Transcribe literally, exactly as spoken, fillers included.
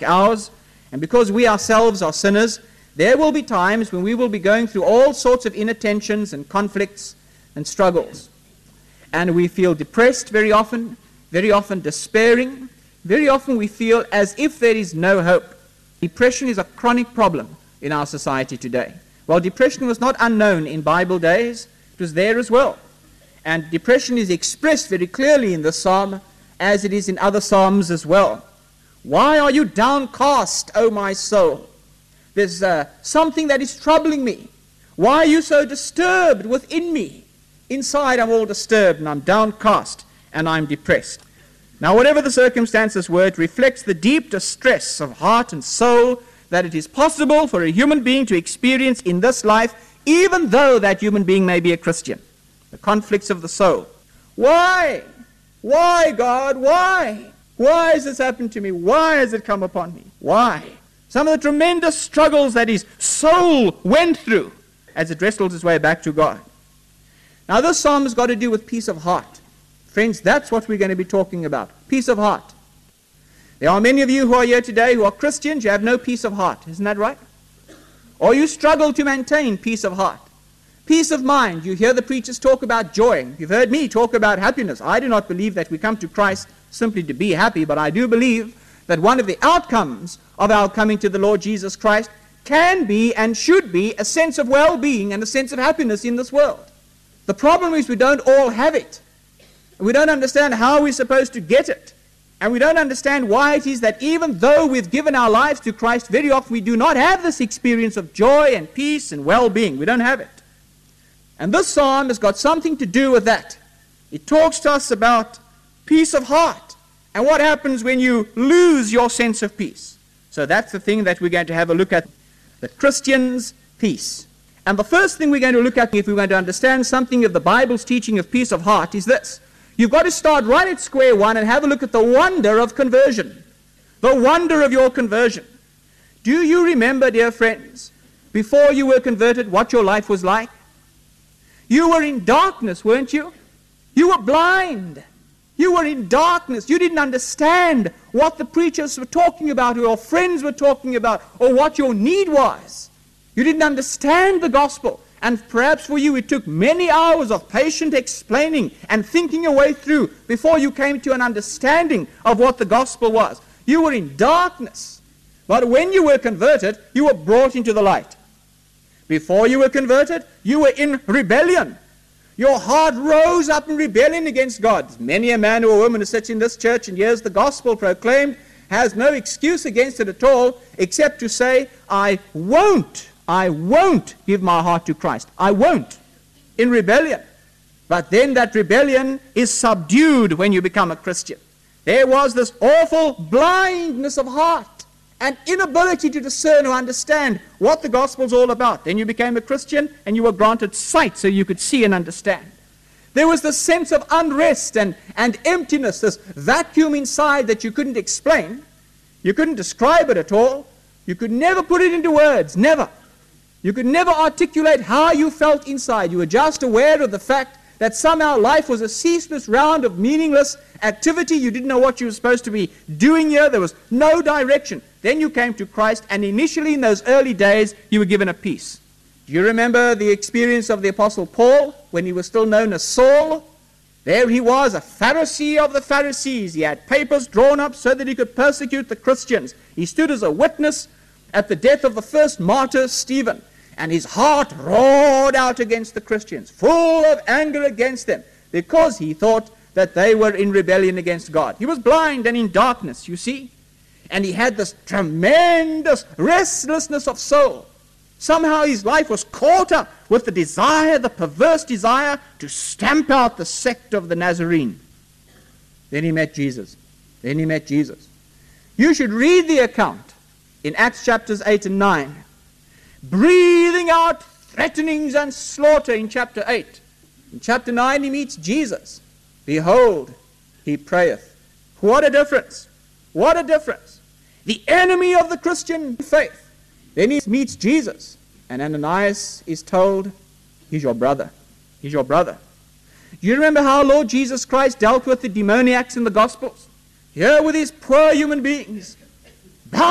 like ours, and because we ourselves are sinners, there will be times when we will be going through all sorts of inattentions and conflicts and struggles. And we feel depressed very often, very often despairing. Very often we feel as if there is no hope. Depression is a chronic problem in our society today. Well, depression was not unknown in Bible days. It was there as well. And depression is expressed very clearly in the psalm, as it is in other psalms as well. Why are you downcast, O my soul? There's uh, something that is troubling me. Why are you so disturbed within me? Inside I'm all disturbed and I'm downcast and I'm depressed. Now, whatever the circumstances were, it reflects the deep distress of heart and soul that it is possible for a human being to experience in this life, even though that human being may be a Christian. The conflicts of the soul. Why? Why, God? Why? Why has this happened to me? Why has it come upon me? Why? Some of the tremendous struggles that his soul went through as it wrestled its way back to God. Now, this psalm has got to do with peace of heart. Friends, that's what we're going to be talking about. Peace of heart. There are many of you who are here today who are Christians. You have no peace of heart. Isn't that right? Or you struggle to maintain peace of heart. Peace of mind. You hear the preachers talk about joy. You've heard me talk about happiness. I do not believe that we come to Christ simply to be happy, but I do believe that one of the outcomes of our coming to the Lord Jesus Christ can be and should be a sense of well-being and a sense of happiness in this world. The problem is we don't all have it. We don't understand how we're supposed to get it. And we don't understand why it is that even though we've given our lives to Christ, very often we do not have this experience of joy and peace and well-being. We don't have it. And this psalm has got something to do with that. It talks to us about peace of heart and what happens when you lose your sense of peace. So that's the thing that we're going to have a look at, the Christian's peace. And the first thing we're going to look at, if we're going to understand something of the Bible's teaching of peace of heart, is this. You've got to start right at square one and have a look at the wonder of conversion. The wonder of your conversion. Do you remember, dear friends, before you were converted, what your life was like? You were in darkness, weren't you? You were blind. You were in darkness. You didn't understand what the preachers were talking about, or your friends were talking about, or what your need was. You didn't understand the gospel. And perhaps for you it took many hours of patient explaining and thinking your way through before you came to an understanding of what the gospel was. You were in darkness. But when you were converted, you were brought into the light. Before you were converted, you were in rebellion. Your heart rose up in rebellion against God. Many a man or woman who sits in this church and hears the gospel proclaimed has no excuse against it at all, except to say, I won't, I won't give my heart to Christ. I won't. In rebellion. But then that rebellion is subdued when you become a Christian. There was this awful blindness of heart, an inability to discern or understand what the gospel's all about. Then you became a Christian and you were granted sight so you could see and understand. There was this sense of unrest and, and emptiness, this vacuum inside that you couldn't explain. You couldn't describe it at all. You could never put it into words, never. You could never articulate how you felt inside. You were just aware of the fact that somehow life was a ceaseless round of meaningless activity. You didn't know what you were supposed to be doing here. There was no direction. Then you came to Christ, and initially in those early days, you were given a peace. Do you remember the experience of the Apostle Paul when he was still known as Saul? There he was, a Pharisee of the Pharisees. He had papers drawn up so that he could persecute the Christians. He stood as a witness at the death of the first martyr, Stephen. And his heart roared out against the Christians, full of anger against them, because he thought that they were in rebellion against God. He was blind and in darkness, you see. And he had this tremendous restlessness of soul. Somehow his life was caught up with the desire, the perverse desire, to stamp out the sect of the Nazarene. Then he met Jesus. Then he met Jesus. You should read the account in Acts chapters eight and nine. Breathing out threatenings and slaughter in chapter eight. In chapter nine he meets Jesus. Behold, he prayeth. What a difference. What a difference. The enemy of the Christian faith. Then he meets Jesus. And Ananias is told, he's your brother. He's your brother. Do you remember how Lord Jesus Christ dealt with the demoniacs in the Gospels? Here were these poor human beings